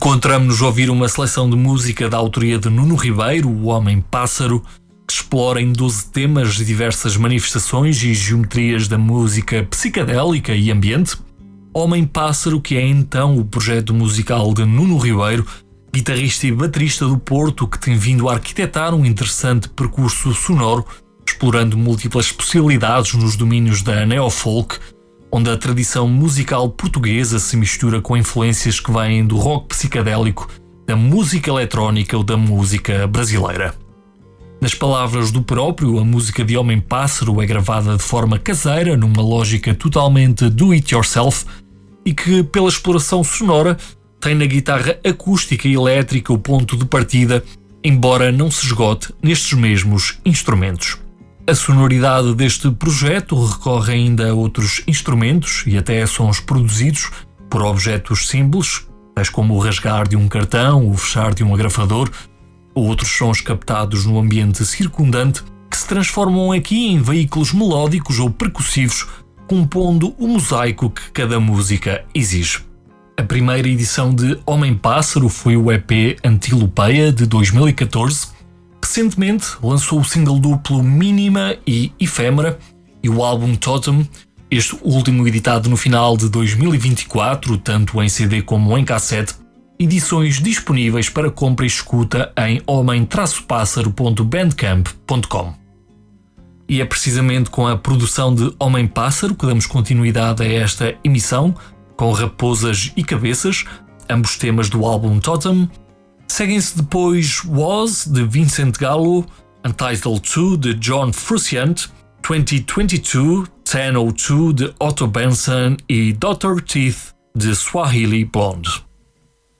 Encontramos-nos a ouvir uma seleção de música da autoria de Nuno Ribeiro, o Homem-Pássaro, que explora em 12 temas diversas manifestações e geometrias da música psicadélica e ambiente. Homem-Pássaro, que é então o projeto musical de Nuno Ribeiro, guitarrista e baterista do Porto, que tem vindo a arquitetar um interessante percurso sonoro, explorando múltiplas possibilidades nos domínios da neofolk, onde a tradição musical portuguesa se mistura com influências que vêm do rock psicadélico, da música eletrónica ou da música brasileira. Nas palavras do próprio, a música de Homem-Pássaro é gravada de forma caseira, numa lógica totalmente do-it-yourself, e que, pela exploração sonora, tem na guitarra acústica e elétrica o ponto de partida, embora não se esgote nestes mesmos instrumentos. A sonoridade deste projeto recorre ainda a outros instrumentos e até a sons produzidos por objetos simples, tais como o rasgar de um cartão, o fechar de um agrafador, ou outros sons captados no ambiente circundante, que se transformam aqui em veículos melódicos ou percussivos, compondo o mosaico que cada música exige. A primeira edição de Homem-Pássaro foi o EP Antilopeia, de 2014. Recentemente lançou o single duplo Mínima e Efêmera e o álbum Totem, este último editado no final de 2024, tanto em CD como em cassete, edições disponíveis para compra e escuta em homem-pássaro.bandcamp.com. E é precisamente com a produção de Homem-Pássaro que damos continuidade a esta emissão, com Raposas e Cabeças, ambos temas do álbum Totem. Seguem-se depois Was, de Vincent Gallo, Untitled 2, de John Frusciante, 2022, 1002, de Otto Benson e Dr. Teeth, de Swahili Blonde.